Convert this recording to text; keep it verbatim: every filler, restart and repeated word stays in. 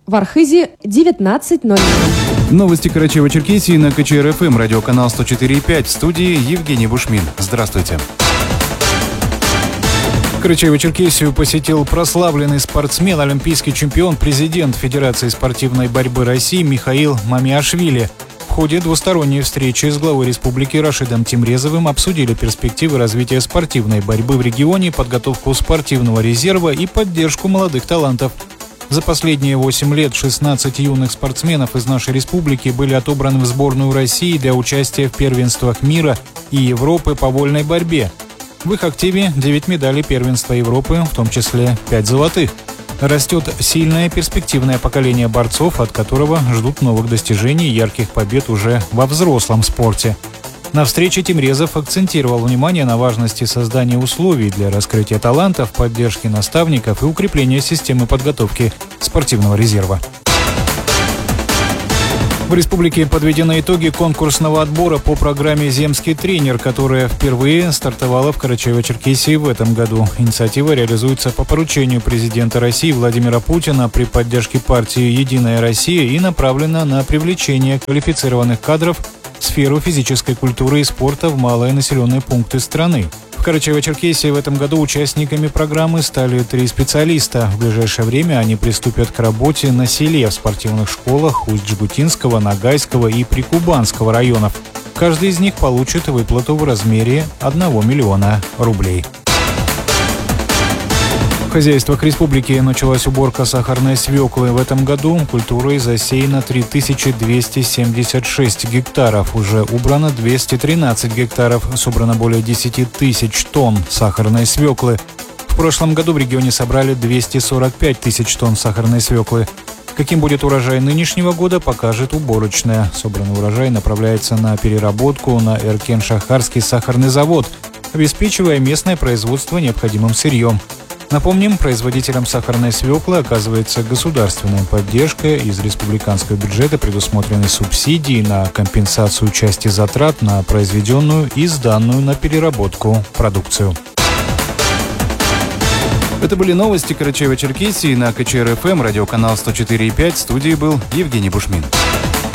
В Архизе девятнадцать ноль ноль. Новости Карачаево-Черкесии на ка че эр эф эм, радиоканал сто четыре и пять. В студии Евгений Бушмин. Здравствуйте. Карачаево-Черкесию посетил прославленный спортсмен, олимпийский чемпион, президент Федерации спортивной борьбы России Михаил Мамиашвили. В ходе двусторонней встречи с главой республики Рашидом Тимрезовым обсудили перспективы развития спортивной борьбы в регионе, подготовку спортивного резерва и поддержку молодых талантов. За последние восемь лет шестнадцать юных спортсменов из нашей республики были отобраны в сборную России для участия в первенствах мира и Европы по вольной борьбе. В их активе девять медалей первенства Европы, в том числе пять золотых. Растет сильное перспективное поколение борцов, от которого ждут новых достижений и ярких побед уже во взрослом спорте. На встрече Тимрезов акцентировал внимание на важности создания условий для раскрытия талантов, поддержки наставников и укрепления системы подготовки спортивного резерва. В республике подведены итоги конкурсного отбора по программе «Земский тренер», которая впервые стартовала в Карачаево-Черкесии в этом году. Инициатива реализуется по поручению президента России Владимира Путина при поддержке партии «Единая Россия» и направлена на привлечение квалифицированных кадров в сферу физической культуры и спорта в малые населенные пункты страны. В Карачаево-Черкесии в этом году участниками программы стали три специалиста. В ближайшее время они приступят к работе на селе в спортивных школах Усть-Жгутинского, Ногайского и Прикубанского районов. Каждый из них получит выплату в размере одного миллиона рублей. В хозяйствах республики началась уборка сахарной свеклы. В этом году культурой засеяно три тысячи двести семьдесят шесть гектаров. Уже убрано двести тринадцать гектаров. Собрано более десять тысяч тонн сахарной свеклы. В прошлом году в регионе собрали двести сорок пять тысяч тонн сахарной свеклы. Каким будет урожай нынешнего года, покажет уборочная. Собранный урожай направляется на переработку на Эркен-Шахарский сахарный завод, обеспечивая местное производство необходимым сырьем. Напомним, производителям сахарной свеклы оказывается государственная поддержка. Из республиканского бюджета предусмотрены субсидии на компенсацию части затрат на произведенную и сданную на переработку продукцию. Это были новости Карачаево-Черкесии на ка че эр эф эм, радиоканал сто четыре и пять. В студии был Евгений Бушмин.